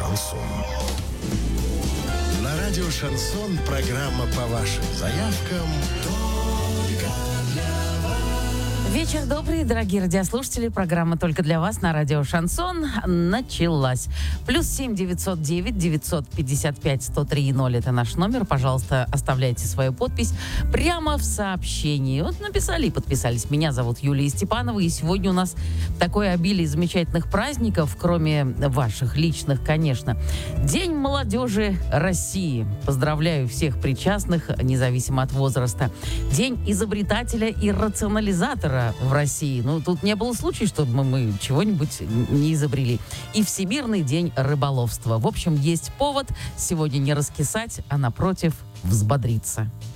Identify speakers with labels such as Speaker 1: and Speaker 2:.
Speaker 1: «Шансон». На радио «Шансон» программа по вашим заявкам только для вас.
Speaker 2: Вечер добрый, дорогие радиослушатели. Программа «Только для вас» на радио «Шансон» началась. +7 909 955 103 0 это наш номер. Пожалуйста, оставляйте свою подпись прямо в сообщении. Вот написали и подписались. Меня зовут Юлия Степанова. И сегодня у нас такое обилие замечательных праздников, кроме ваших личных, конечно. День молодежи России. Поздравляю всех причастных, независимо от возраста. День изобретателя и рационализатора в России. Ну, тут не было случая, чтобы мы чего-нибудь не изобрели. И Всемирный день рыболовства. В общем, есть повод сегодня не раскисать, а напротив взбодриться.